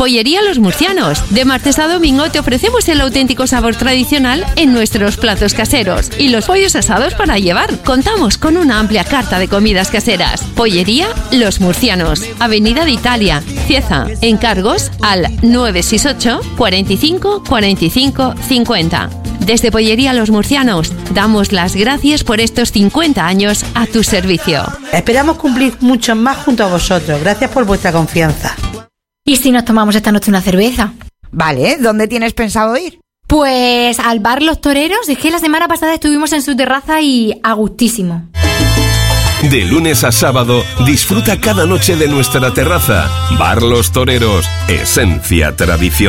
Pollería Los Murcianos. De martes a domingo te ofrecemos el auténtico sabor tradicional en nuestros platos caseros y los pollos asados para llevar. Contamos con una amplia carta de comidas caseras. Pollería Los Murcianos. Avenida de Italia, Cieza. Encargos al 968 45 45 50. Desde Pollería Los Murcianos damos las gracias por estos 50 años a tu servicio. Esperamos cumplir muchos más junto a vosotros. Gracias por vuestra confianza. ¿Y si nos tomamos esta noche una cerveza? Vale, ¿dónde tienes pensado ir? Pues al bar Los Toreros. Es que la semana pasada estuvimos en su terraza y a gustísimo. De lunes a sábado, disfruta cada noche de nuestra terraza. Bar Los Toreros, esencia tradicional.